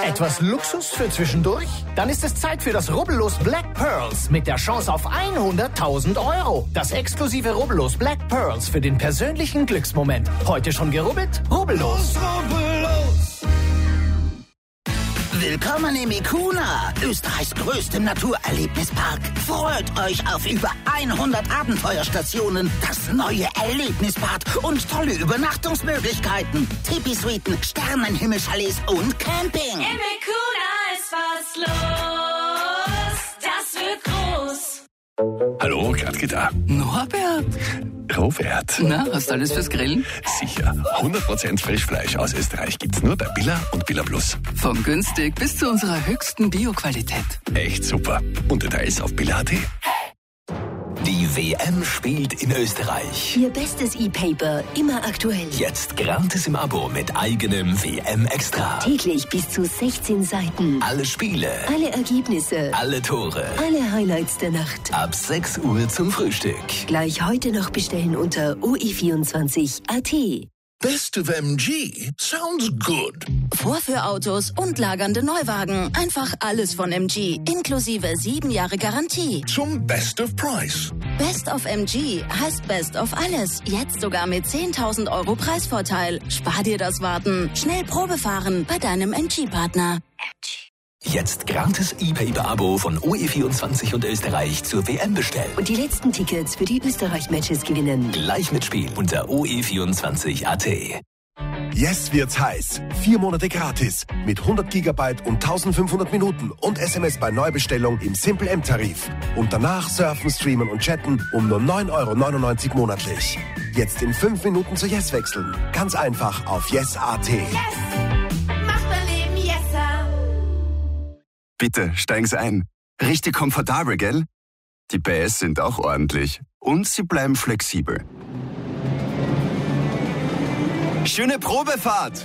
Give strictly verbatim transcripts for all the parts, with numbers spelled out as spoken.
Etwas Luxus für zwischendurch? Dann ist es Zeit für das Rubbellos Black Pearls mit der Chance auf hunderttausend Euro. Das exklusive Rubbellos Black Pearls für den persönlichen Glücksmoment. Heute schon gerubbelt? Rubbellos. Rubbellos. Willkommen im Ikuna, Österreichs größtem Naturerlebnispark. Freut euch auf über hundert Abenteuerstationen, das neue Erlebnisbad und tolle Übernachtungsmöglichkeiten. Tipi-Suiten, Sternenhimmelchalets und Camping. Im Ikuna ist was los, das wird groß. Hallo, Gradke da. Norbert. Robert. Na, hast du alles fürs Grillen? Sicher. hundert Prozent Frischfleisch aus Österreich gibt's nur bei Billa und Billa Plus. Von günstig bis zu unserer höchsten Bioqualität. Echt super. Und Details auf billa punkt at. Die W M spielt in Österreich. Ihr bestes E-Paper, immer aktuell. Jetzt gratis im Abo mit eigenem W M-Extra. Täglich bis zu sechzehn Seiten. Alle Spiele. Alle Ergebnisse. Alle Tore. Alle Highlights der Nacht. Ab sechs Uhr zum Frühstück. Gleich heute noch bestellen unter o e vierundzwanzig punkt a t. Best of M G sounds good. Vorführautos und lagernde Neuwagen. Einfach alles von M G, inklusive sieben Jahre Garantie. Zum Best of Price. Best of M G heißt Best of alles. Jetzt sogar mit zehntausend Euro Preisvorteil. Spar dir das Warten. Schnell Probe fahren bei deinem M G-Partner. M G. Jetzt gratis E-Paper-Abo von O E vierundzwanzig und Österreich zur W M bestellen. Und die letzten Tickets für die Österreich-Matches gewinnen. Gleich mitspielen unter o e vierundzwanzig punkt a t. Jetzt wird's heiß. Vier Monate gratis. Mit hundert Gigabyte und eintausendfünfhundert Minuten und S M S bei Neubestellung im Simple M-Tarif. Und danach surfen, streamen und chatten um nur neun Euro neunundneunzig monatlich. Jetzt in fünf Minuten zu Yes wechseln. Ganz einfach auf yes punkt a t. Yes! Macht mein Leben yesser! Bitte, steigen Sie ein. Richtig komfortabel, gell? Die P S sind auch ordentlich. Und sie bleiben flexibel. Schöne Probefahrt!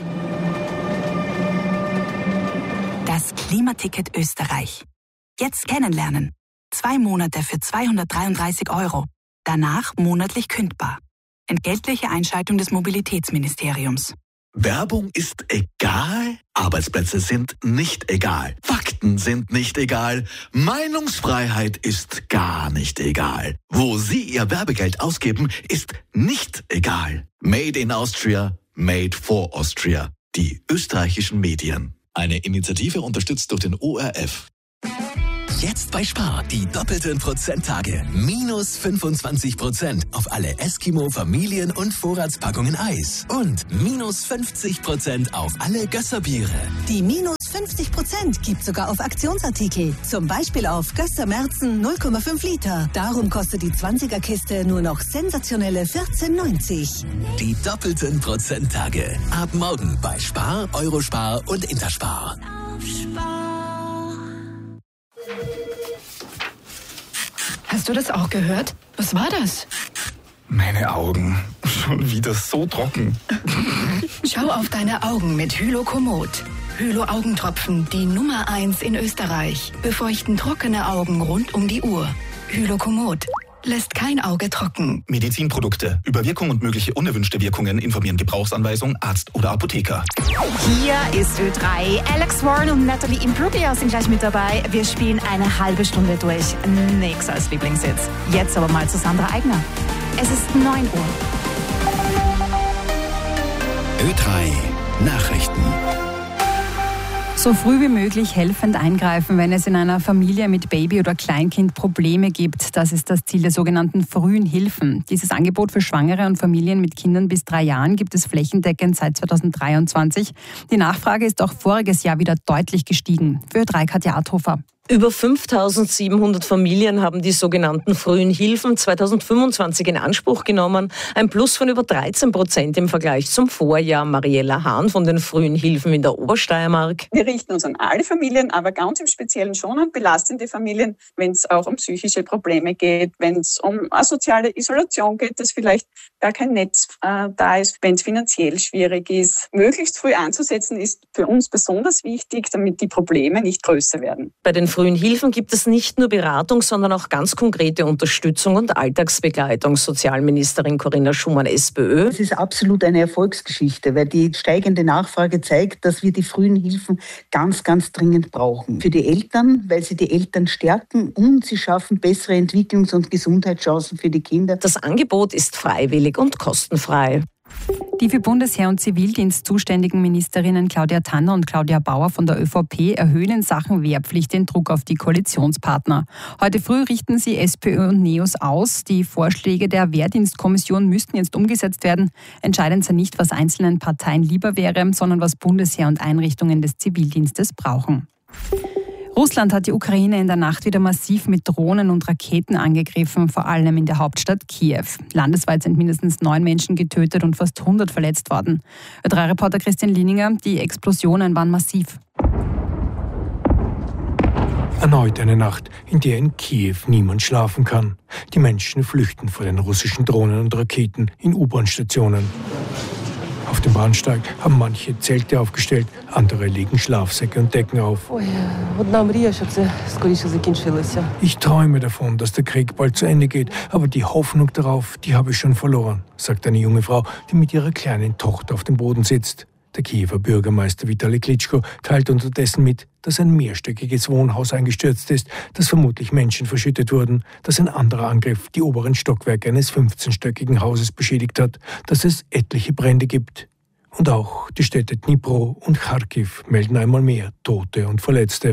Das Klimaticket Österreich. Jetzt kennenlernen. Zwei Monate für zweihundertdreiunddreißig Euro. Danach monatlich kündbar. Entgeltliche Einschaltung des Mobilitätsministeriums. Werbung ist egal, Arbeitsplätze sind nicht egal, Fakten sind nicht egal, Meinungsfreiheit ist gar nicht egal. Wo Sie Ihr Werbegeld ausgeben, ist nicht egal. Made in Austria, made for Austria. Die österreichischen Medien. Eine Initiative unterstützt durch den O R F. Jetzt bei Spar die doppelten Prozenttage. Minus fünfundzwanzig Prozent auf alle Eskimo Familien- und Vorratspackungen Eis. Und minus fünfzig Prozent auf alle Gösserbiere. Die minus fünfzig Prozent gibt sogar auf Aktionsartikel. Zum Beispiel auf Gösser Merzen null Komma fünf Liter. Darum kostet die zwanziger-Kiste nur noch sensationelle vierzehn neunzig. Die doppelten Prozenttage. Ab morgen bei Spar, Eurospar und Interspar. Auf Spar. Hast du das auch gehört? Was war das? Meine Augen. Schon wieder so trocken. Schau auf deine Augen mit Hylokomod. Hylo-Augentropfen, die Nummer eins in Österreich. Befeuchten trockene Augen rund um die Uhr. Hylokomod. Lässt kein Auge trocken. Medizinprodukte. Über Wirkung und mögliche unerwünschte Wirkungen informieren Gebrauchsanweisung, Arzt oder Apotheker. Hier ist Ö drei. Alex Warren und Natalie Imbruglia sind gleich mit dabei. Wir spielen eine halbe Stunde durch. Nix als Lieblingssitz. Jetzt aber mal zu Sandra Eigner. Es ist neun Uhr. Ö drei Nachrichten. So früh wie möglich helfend eingreifen, wenn es in einer Familie mit Baby oder Kleinkind Probleme gibt. Das ist das Ziel der sogenannten frühen Hilfen. Dieses Angebot für Schwangere und Familien mit Kindern bis drei Jahren gibt es flächendeckend seit zweitausenddreiundzwanzig. Die Nachfrage ist auch voriges Jahr wieder deutlich gestiegen. Für Ö drei Katja Arthofer. Über fünftausendsiebenhundert Familien haben die sogenannten frühen Hilfen zweitausendfünfundzwanzig in Anspruch genommen. Ein Plus von über dreizehn Prozent im Vergleich zum Vorjahr. Mariella Hahn von den frühen Hilfen in der Obersteiermark. Wir richten uns an alle Familien, aber ganz im Speziellen schon an belastende Familien, wenn es auch um psychische Probleme geht, wenn es um asoziale Isolation geht, dass vielleicht gar kein Netz äh, da ist, wenn es finanziell schwierig ist. Möglichst früh anzusetzen ist für uns besonders wichtig, damit die Probleme nicht größer werden. Bei den frühen Hilfen gibt es nicht nur Beratung, sondern auch ganz konkrete Unterstützung und Alltagsbegleitung. Sozialministerin Corinna Schumann, SPÖ. Es ist absolut eine Erfolgsgeschichte, weil die steigende Nachfrage zeigt, dass wir die frühen Hilfen ganz, ganz dringend brauchen. Für die Eltern, weil sie die Eltern stärken und sie schaffen bessere Entwicklungs- und Gesundheitschancen für die Kinder. Das Angebot ist freiwillig und kostenfrei. Die für Bundesheer und Zivildienst zuständigen Ministerinnen Claudia Tanner und Claudia Bauer von der ÖVP erhöhen in Sachen Wehrpflicht den Druck auf die Koalitionspartner. Heute früh richten sie SPÖ und NEOS aus. Die Vorschläge der Wehrdienstkommission müssten jetzt umgesetzt werden. Entscheidend sei nicht, was einzelnen Parteien lieber wäre, sondern was Bundesheer und Einrichtungen des Zivildienstes brauchen. Russland hat die Ukraine in der Nacht wieder massiv mit Drohnen und Raketen angegriffen, vor allem in der Hauptstadt Kiew. Landesweit sind mindestens neun Menschen getötet und fast hundert verletzt worden. Ö drei Reporter Christian Lininger, die Explosionen waren massiv. Erneut eine Nacht, in der in Kiew niemand schlafen kann. Die Menschen flüchten vor den russischen Drohnen und Raketen in U-Bahn-Stationen. Auf dem Bahnsteig haben manche Zelte aufgestellt, andere legen Schlafsäcke und Decken auf. Ich träume davon, dass der Krieg bald zu Ende geht, aber die Hoffnung darauf, die habe ich schon verloren, sagt eine junge Frau, die mit ihrer kleinen Tochter auf dem Boden sitzt. Der Kiewer Bürgermeister Vitali Klitschko teilt unterdessen mit, dass ein mehrstöckiges Wohnhaus eingestürzt ist, dass vermutlich Menschen verschüttet wurden, dass ein anderer Angriff die oberen Stockwerke eines fünfzehnstöckigen Hauses beschädigt hat, dass es etliche Brände gibt. Und auch die Städte Dnipro und Kharkiv melden einmal mehr Tote und Verletzte.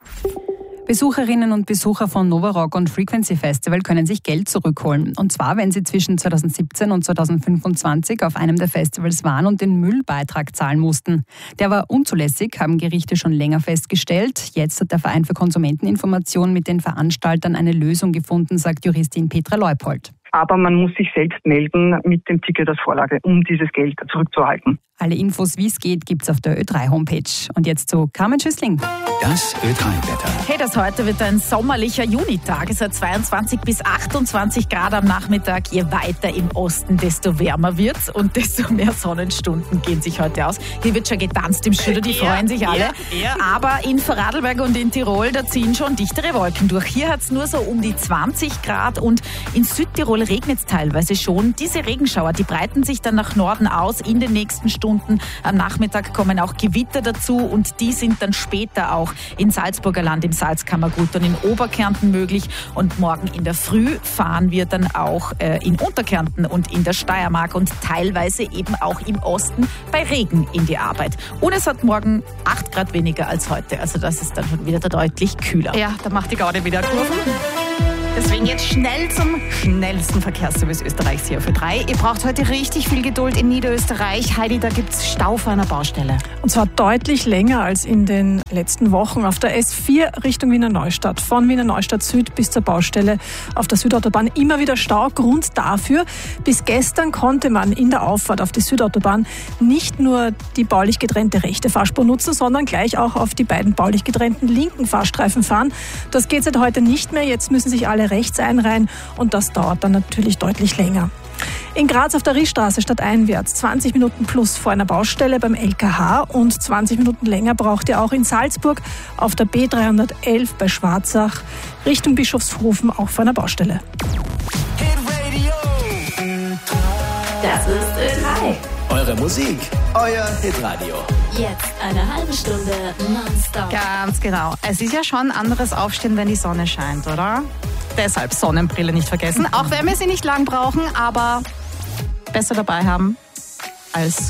Besucherinnen und Besucher von Nova Rock und Frequency Festival können sich Geld zurückholen. Und zwar, wenn sie zwischen zweitausendsiebzehn und zweitausendfünfundzwanzig auf einem der Festivals waren und den Müllbeitrag zahlen mussten. Der war unzulässig, haben Gerichte schon länger festgestellt. Jetzt hat der Verein für Konsumenteninformation mit den Veranstaltern eine Lösung gefunden, sagt Juristin Petra Leupold. Aber man muss sich selbst melden mit dem Ticket als Vorlage, um dieses Geld zurückzuhalten. Alle Infos, wie es geht, gibt's auf der Ö drei Homepage. Und jetzt zu Carmen Schüssling. Das Ö drei Wetter. Hey, das heute wird ein sommerlicher Junitag. Es hat zweiundzwanzig bis achtundzwanzig Grad am Nachmittag. Je weiter im Osten, desto wärmer wird's und desto mehr Sonnenstunden gehen sich heute aus. Hier wird schon getanzt im Studio, die ja, freuen sich alle. Ja, ja. Aber in Vorarlberg und in Tirol, da ziehen schon dichtere Wolken durch. Hier hat's nur so um die zwanzig Grad und in Südtirol regnet es teilweise schon. Diese Regenschauer, die breiten sich dann nach Norden aus in den nächsten Stunden. Am Nachmittag kommen auch Gewitter dazu und die sind dann später auch in Salzburger Land, im Salzkammergut und in Oberkärnten möglich. Und morgen in der Früh fahren wir dann auch äh, in Unterkärnten und in der Steiermark und teilweise eben auch im Osten bei Regen in die Arbeit. Und es hat morgen acht Grad weniger als heute. Also das ist dann schon wieder deutlich kühler. Ja, da macht die Gaude wieder Kurven. Deswegen jetzt schnell zum schnellsten Verkehrsservice Österreichs hier für drei. Ihr braucht heute richtig viel Geduld in Niederösterreich. Heidi, da gibt es Stau vor einer Baustelle. Und zwar deutlich länger als in den letzten Wochen. Auf der S vier Richtung Wiener Neustadt. Von Wiener Neustadt Süd bis zur Baustelle auf der Südautobahn immer wieder Stau. Grund dafür, bis gestern konnte man in der Auffahrt auf die Südautobahn nicht nur die baulich getrennte rechte Fahrspur nutzen, sondern gleich auch auf die beiden baulich getrennten linken Fahrstreifen fahren. Das geht seit heute nicht mehr. Jetzt müssen sich alle rechts einreihen und das dauert dann natürlich deutlich länger. In Graz auf der Rischstraße stadteinwärts zwanzig Minuten plus vor einer Baustelle beim L K H und zwanzig Minuten länger braucht ihr auch in Salzburg auf der B dreihundertelf bei Schwarzach Richtung Bischofshofen auch vor einer Baustelle. Das ist Ö drei. Eure Musik, euer Hitradio. Jetzt eine halbe Stunde nonstop. Ganz genau. Es ist ja schon ein anderes Aufstehen, wenn die Sonne scheint, oder? Deshalb Sonnenbrille nicht vergessen. Auch wenn wir sie nicht lang brauchen, aber besser dabei haben, als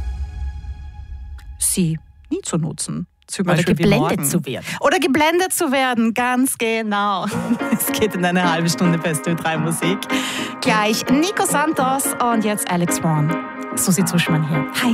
sie nie zu nutzen. Zum Oder Beispiel geblendet zu werden. Oder geblendet zu werden, ganz genau. Es geht in eine halbe Stunde beste Ö drei Musik. Gleich Nico Santos und jetzt Alex Warren. Susi Zuschmann hier. Hi.